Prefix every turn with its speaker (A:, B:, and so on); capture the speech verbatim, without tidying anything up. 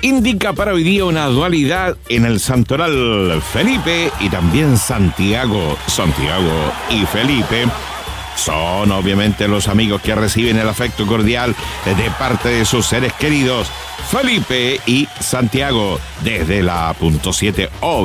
A: indica para hoy día una dualidad en el santoral Felipe y también Santiago. Santiago y Felipe son obviamente los amigos que reciben el afecto cordial de parte de sus seres queridos, Felipe y Santiago, desde la punto siete.